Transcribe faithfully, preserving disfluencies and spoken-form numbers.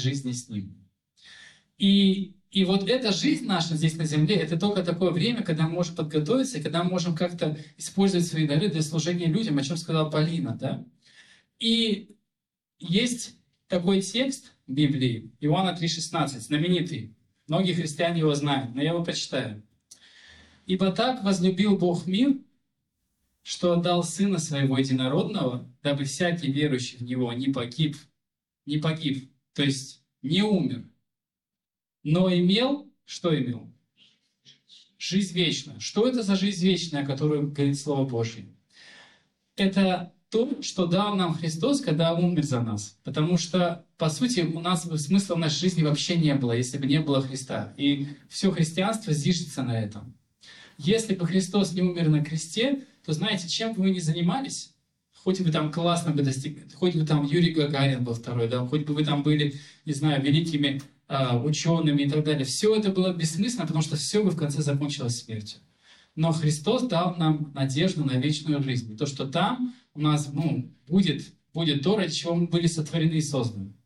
жизни с Ним. И, и вот эта жизнь наша здесь на земле, это только такое время, когда мы можем подготовиться, и когда мы можем как-то использовать свои дары для служения людям, о чем сказала Полина, да? И есть такой текст в Библии, Иоанна три шестнадцать, знаменитый. Многие христиане его знают, но я его прочитаю. «Ибо так возлюбил Бог мир, что отдал Сына Своего Единородного, дабы всякий верующий в Него не погиб, не погиб, то есть не умер, но имел, что имел? Жизнь вечную». Что это за жизнь вечная, о которой говорит Слово Божье? Это то, что дал нам Христос, когда умер за нас. Потому что, по сути, у нас смысла в нашей жизни вообще не было, если бы не было Христа. И все христианство зиждется на этом. Если бы Христос не умер на кресте, то знаете, чем бы вы ни занимались, хоть бы там классно бы достигли, хоть бы там Юрий Гагарин был второй, да, хоть бы вы там были, не знаю, великими э, учеными и так далее, все это было бессмысленно, потому что все бы в конце закончилось смертью. Но Христос дал нам надежду на вечную жизнь. То, что там у нас ну, будет, будет то, ради чего мы были сотворены и созданы.